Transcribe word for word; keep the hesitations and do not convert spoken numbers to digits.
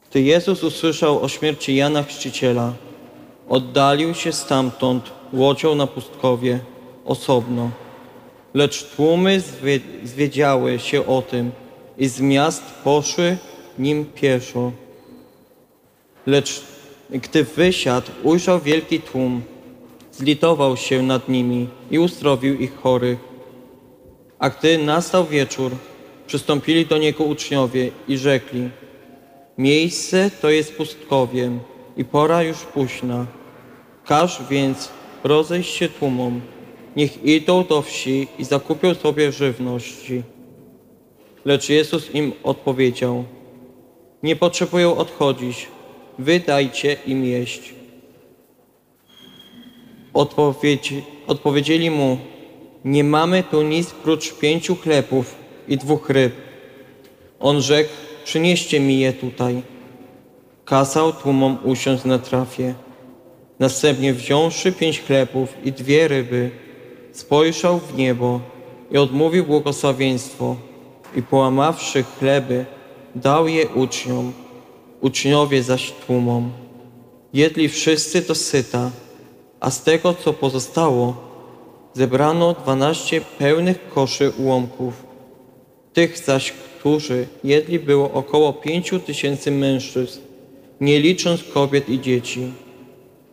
Gdy Jezus usłyszał o śmierci Jana Chrzciciela, oddalił się stamtąd łodzią na pustkowie osobno. Lecz tłumy zwie, zwiedziały się o tym i z miast poszły nim pieszo. Lecz gdy wysiadł, ujrzał wielki tłum, zlitował się nad nimi i uzdrowił ich chorych. A gdy nastał wieczór, przystąpili do niego uczniowie i rzekli: miejsce to jest pustkowiem i pora już późna. Każ więc rozejść się tłumom, niech idą do wsi i zakupią sobie żywności. Lecz Jezus im odpowiedział: nie potrzebują odchodzić, wy dajcie im jeść. Odpowiedzi, odpowiedzieli mu: nie mamy tu nic prócz pięciu chlebów i dwóch ryb. On rzekł: przynieście mi je tutaj. Kazał tłumom usiąść na trafie. Następnie wziąwszy pięć chlebów i dwie ryby, spojrzał w niebo i odmówił błogosławieństwo i połamawszy chleby, dał je uczniom, uczniowie zaś tłumom. Jedli wszyscy do syta, a z tego, co pozostało, zebrano dwanaście pełnych koszy ułomków. Tych zaś, którzy jedli, było około pięciu tysięcy mężczyzn, nie licząc kobiet i dzieci.